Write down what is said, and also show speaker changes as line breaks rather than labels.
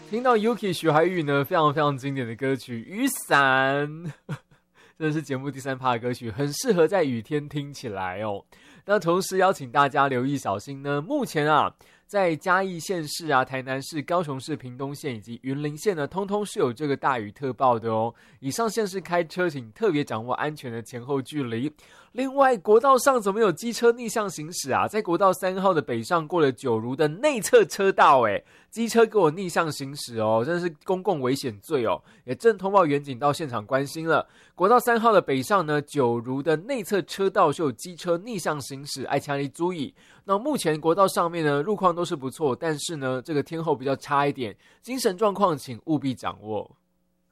听到 Yuki 徐怀钰呢，非常非常经典的歌曲《雨伞》，这是节目第3趴的歌曲，很适合在雨天听起来哦。那同时邀请大家留意小心呢，目前啊，在嘉义县市啊、台南市、高雄市、屏东县以及云林县呢，通通是有这个大雨特报的哦。以上县市开车请特别掌握安全的前后距离。另外，国道上怎么有机车逆向行驶啊？在国道3号的北上过了九如的内侧车道，机车给我逆向行驶哦，真的是公共危险罪哦，也正通报远警到现场关心了。国道3号的北上呢，九如的内侧车道是有机车逆向行驶，爱强力注意。那目前国道上面呢，路况都是不错，但是呢，这个天候比较差一点，精神状况请务必掌握。